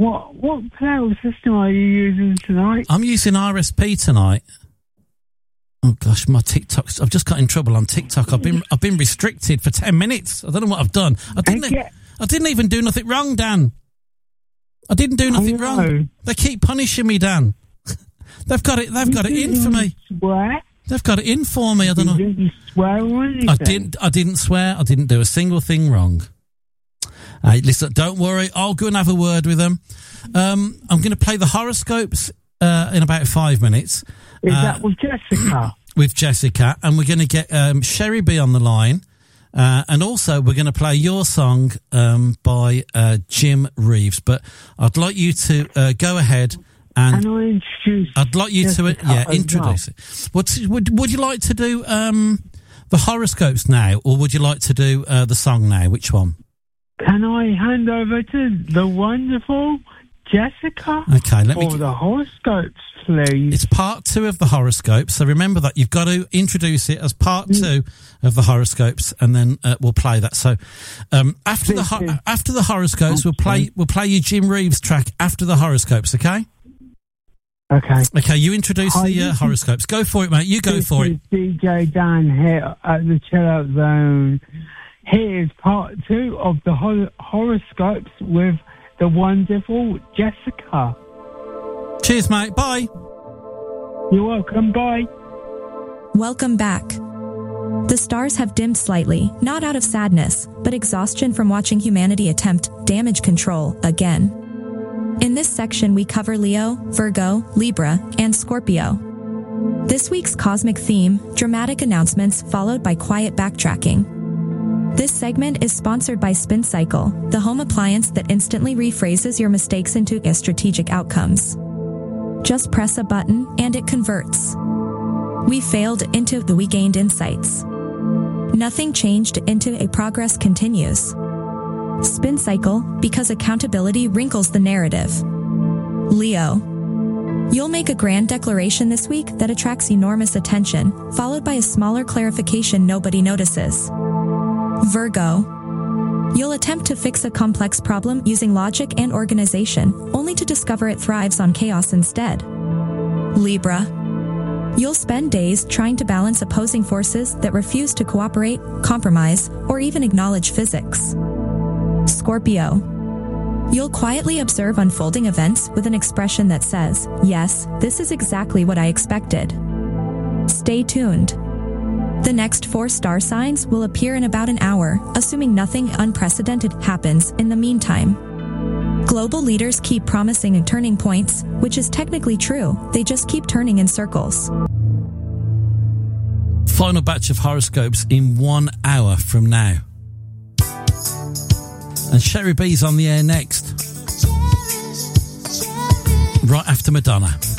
What playoff system are you using tonight? I'm using RSP tonight. Oh gosh, my TikToks! I've just got in trouble on TikTok. I've been restricted for 10 minutes. I don't know what I've done. I didn't even do nothing wrong, Dan. I didn't do nothing wrong. They keep punishing me, Dan. They've got it in for me. Swear? They've got it in for me. I don't know. Did you swear or anything? I didn't swear. I didn't do a single thing wrong. Listen, don't worry. I'll go and have a word with them. I'm going to play the horoscopes in about 5 minutes. Is that with Jessica? With Jessica, and we're going to get Sherry B on the line, and also we're going to play your song by Jim Reeves. But I'd like you to go ahead and I'd like you to introduce it. Would you like to do the horoscopes now, or would you like to do the song now? Which one? Can I hand over to the wonderful Jessica? Okay, for the horoscopes, please. It's part 2 of the horoscopes, so remember that you've got to introduce it as part 2 of the horoscopes, and then we'll play that. So after the horoscopes, we'll play you Jim Reeves track after the horoscopes. Okay. Okay. You introduce the horoscopes. Go for it, mate. You go for it. DJ Dan here at the Chill Out Zone. Here is part 2 of the horoscopes with the wonderful Jessica. Cheers, mate. Bye. You're welcome. Bye. Welcome back. The stars have dimmed slightly, not out of sadness, but exhaustion from watching humanity attempt damage control again. In this section, we cover Leo, Virgo, Libra, and Scorpio. This week's cosmic theme, dramatic announcements followed by quiet backtracking. This segment is sponsored by Spin Cycle, the home appliance that instantly rephrases your mistakes into strategic outcomes. Just press a button and it converts. We failed into the we gained insights. Nothing changed into a progress continues. Spin Cycle, because accountability wrinkles the narrative. Leo. You'll make a grand declaration this week that attracts enormous attention, followed by a smaller clarification nobody notices. Virgo. You'll attempt to fix a complex problem using logic and organization, only to discover it thrives on chaos instead. Libra. You'll spend days trying to balance opposing forces that refuse to cooperate, compromise, or even acknowledge physics. Scorpio. You'll quietly observe unfolding events with an expression that says, "Yes, this is exactly what I expected." Stay tuned. The next 4 star signs will appear in about an hour, assuming nothing unprecedented happens in the meantime. Global leaders keep promising turning points, which is technically true, they just keep turning in circles. Final batch of horoscopes in 1 hour from now. And Sherry B's on the air next. Right after Madonna.